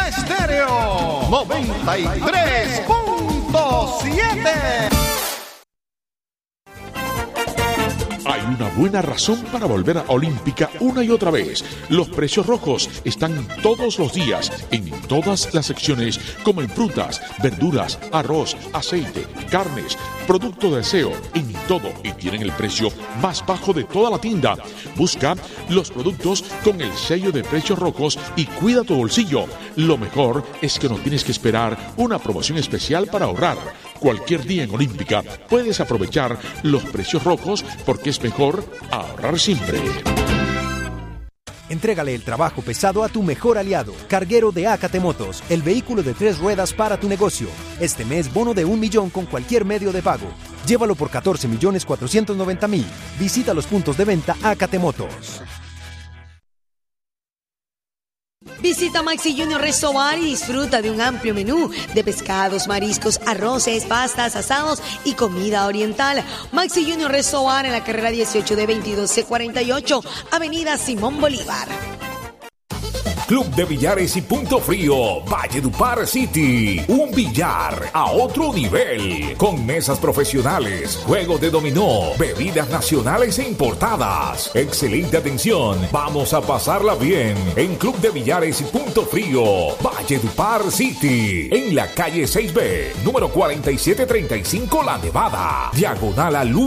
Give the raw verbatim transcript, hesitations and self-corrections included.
Estéreo noventa y tres punto siete. Hay una buena razón para volver a Olímpica una y otra vez. Los precios rojos están todos los días en todas las secciones, como en frutas, verduras, arroz, aceite, carnes, producto de aseo, en todo, y tienen el precio más bajo de toda la tienda. Busca los productos con el sello de precios rojos y cuida tu bolsillo. Lo mejor es que no tienes que esperar una promoción especial para ahorrar. Cualquier día en Olímpica puedes aprovechar los precios rojos porque es mejor ahorrar siempre. Entrégale el trabajo pesado a tu mejor aliado, Carguero de Acate Motos, el vehículo de tres ruedas para tu negocio. Este mes, bono de un millón con cualquier medio de pago. Llévalo por catorce millones cuatrocientos noventa mil. Visita los puntos de venta Acate Motos. Visita Maxi Junior Restaurant y disfruta de un amplio menú de pescados, mariscos, arroces, pastas, asados y comida oriental. Maxi Junior Restaurant en la carrera dieciocho de veintidós C cuarenta y ocho, Avenida Simón Bolívar. Club de Billares y Punto Frío, Valledupar City. Un billar a otro nivel. Con mesas profesionales, juegos de dominó, bebidas nacionales e importadas. Excelente atención. Vamos a pasarla bien en Club de Billares y Punto Frío, Valledupar City. En la calle seis B, número cuarenta y siete treinta y cinco La Nevada. Diagonal a Luz